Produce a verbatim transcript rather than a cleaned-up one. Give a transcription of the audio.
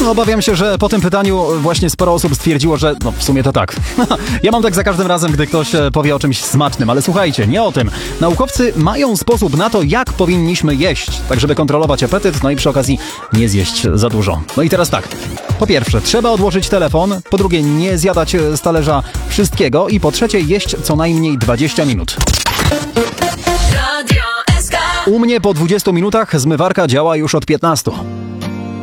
No, obawiam się, że po tym pytaniu właśnie sporo osób stwierdziło, że no w sumie to tak. Ja mam tak za każdym razem, gdy ktoś powie o czymś smacznym, ale słuchajcie, nie o tym. Naukowcy mają sposób na to, jak powinniśmy jeść, tak żeby kontrolować apetyt, no i przy okazji nie zjeść za dużo. No i teraz tak. Po pierwsze, trzeba odłożyć telefon, po drugie, nie zjadać z talerza wszystkiego i po trzecie, jeść co najmniej dwadzieścia minut. U mnie po dwudziestu minutach zmywarka działa już od piętnastu.